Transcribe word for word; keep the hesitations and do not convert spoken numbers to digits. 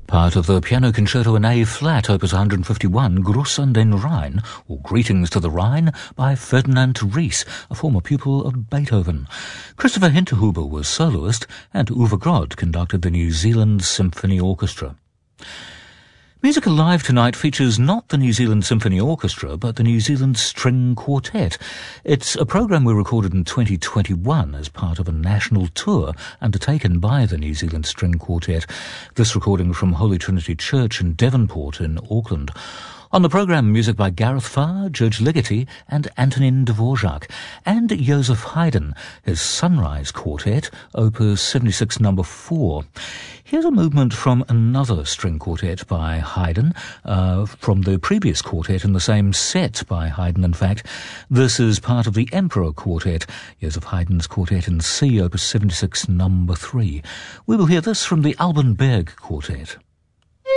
Part of the Piano Concerto in A-flat, opus one fifty-one, Gruß an den Rhein, or Greetings to the Rhine, by Ferdinand Ries, a former pupil of Beethoven. Christopher Hinterhuber was soloist, and Uwe Grod conducted the New Zealand Symphony Orchestra. Music Alive tonight features not the New Zealand Symphony Orchestra, but the New Zealand String Quartet. It's a program we recorded in twenty twenty-one as part of a national tour undertaken by the New Zealand String Quartet. This recording from Holy Trinity Church in Devonport in Auckland. On the programme, music by Gareth Farr, George Ligeti and Antonin Dvorak, and Joseph Haydn, his Sunrise Quartet, opus seventy-six number four. Here's a movement from another string quartet by Haydn, uh, from the previous quartet in the same set by Haydn, in fact. This is part of the Emperor Quartet, Joseph Haydn's Quartet in C, opus seventy-six number three. We will hear this from the Alban Berg Quartet.